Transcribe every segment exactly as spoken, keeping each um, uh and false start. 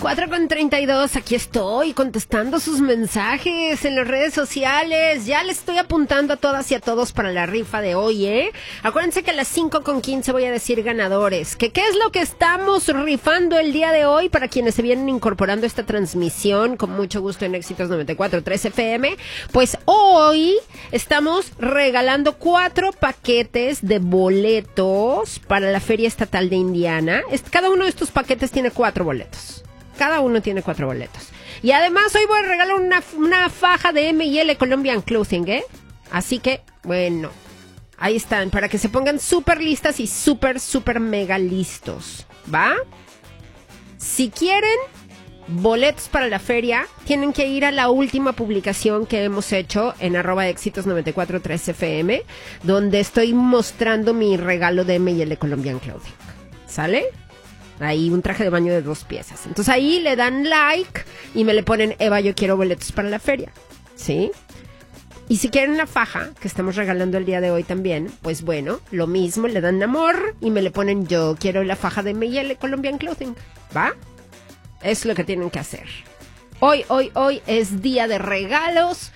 cuatro con treinta y dos, aquí estoy contestando sus mensajes en las redes sociales. Ya les estoy apuntando a todas y a todos para la rifa de hoy, ¿eh? Acuérdense que a las cinco con quince voy a decir ganadores. ¿Que qué es lo que estamos rifando el día de hoy para quienes se vienen incorporando a esta transmisión con mucho gusto en Éxitos noventa y cuatro punto tres F M? Pues hoy estamos regalando cuatro paquetes de boletos para la Feria Estatal de Indiana. Cada uno de estos paquetes tiene cuatro boletos. Cada uno tiene cuatro boletos. Y además hoy voy a regalar una, una faja de M y L Colombian Clothing, ¿eh? Así que, bueno, ahí están, para que se pongan súper listas y súper, súper mega listos, ¿va? Si quieren boletos para la feria, tienen que ir a la última publicación que hemos hecho en arroba éxitos noventa y cuatro punto tres F M, donde estoy mostrando mi regalo de M y L Colombian Clothing. ¿Sale? Ahí un traje de baño de dos piezas. Entonces ahí le dan like y me le ponen, Eva, yo quiero boletos para la feria. ¿Sí? Y si quieren la faja, que estamos regalando el día de hoy también, pues bueno, lo mismo, le dan amor y me le ponen, yo quiero la faja de M y L Colombian Clothing. ¿Va? Es lo que tienen que hacer. Hoy, hoy, hoy es día de regalos.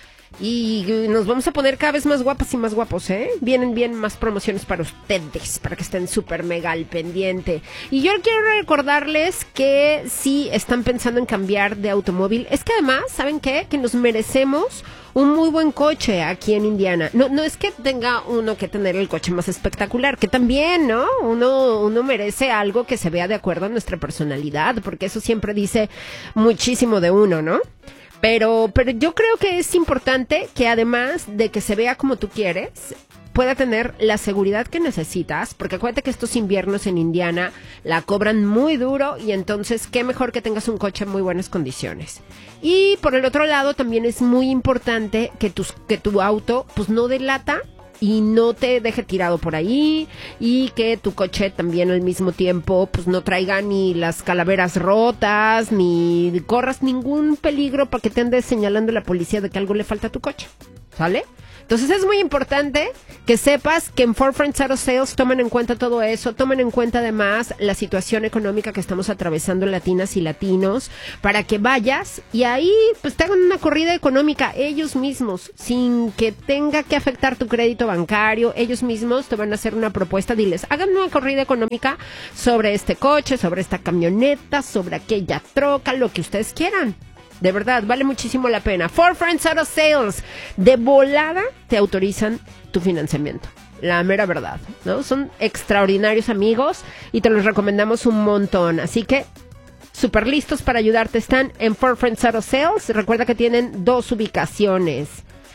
Y nos vamos a poner cada vez más guapas y más guapos, ¿eh? Vienen bien más promociones para ustedes, para que estén súper mega al pendiente. Y yo quiero recordarles que si están pensando en cambiar de automóvil, es que además, ¿saben qué? Que nos merecemos un muy buen coche aquí en Indiana. No, no es que tenga uno que tener el coche más espectacular, que también, ¿no? Uno, uno merece algo que se vea de acuerdo a nuestra personalidad, porque eso siempre dice muchísimo de uno, ¿no? Pero, pero yo creo que es importante que además de que se vea como tú quieres, pueda tener la seguridad que necesitas, porque acuérdate que estos inviernos en Indiana la cobran muy duro y entonces qué mejor que tengas un coche en muy buenas condiciones. Y por el otro lado también es muy importante que, tus, que tu auto pues no delata y no te deje tirado por ahí, y que tu coche también al mismo tiempo pues no traiga ni las calaveras rotas, ni corras ningún peligro para que te ande señalando la policía de que algo le falta a tu coche, ¿sale? Entonces es muy importante que sepas que en Ford Friends Auto Sales tomen en cuenta todo eso, tomen en cuenta además la situación económica que estamos atravesando latinas y latinos, para que vayas y ahí pues te hagan una corrida económica ellos mismos, sin que tenga que afectar tu crédito bancario. Ellos mismos te van a hacer una propuesta, diles, hagan una corrida económica sobre este coche, sobre esta camioneta, sobre aquella troca, lo que ustedes quieran. De verdad, vale muchísimo la pena. Ford Friends Auto Sales, de volada te autorizan tu financiamiento. La mera verdad, ¿no? Son extraordinarios amigos y te los recomendamos un montón. Así que, súper listos para ayudarte están en Ford Friends Auto Sales. Recuerda que tienen dos ubicaciones.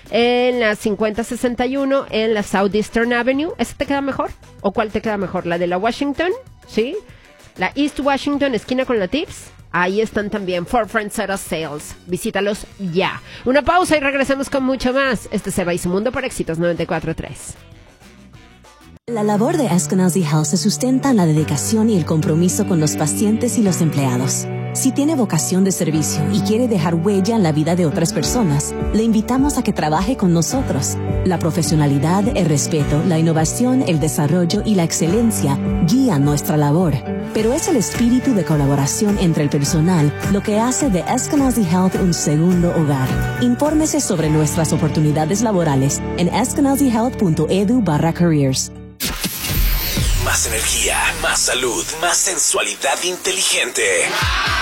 En la cincuenta sesenta y uno, en la Southeastern Avenue. ¿Esa te queda mejor? ¿O cuál te queda mejor? ¿La de la Washington? ¿Sí? La East Washington, esquina con la Tips. Ahí están también Ford Friends Auto Sales. Visítalos ya. Una pausa y regresamos con mucho más. Este es Eva y su mundo por Éxitos noventa y cuatro punto tres. La labor de Eskenazi Health se sustenta en la dedicación y el compromiso con los pacientes y los empleados. Si tiene vocación de servicio y quiere dejar huella en la vida de otras personas, le invitamos a que trabaje con nosotros. La profesionalidad, el respeto, la innovación, el desarrollo y la excelencia guían nuestra labor. Pero es el espíritu de colaboración entre el personal lo que hace de Eskenazi Health un segundo hogar. Infórmese sobre nuestras oportunidades laborales en eskenazihealth.edu barra careers. Más energía, más salud, más sensualidad inteligente.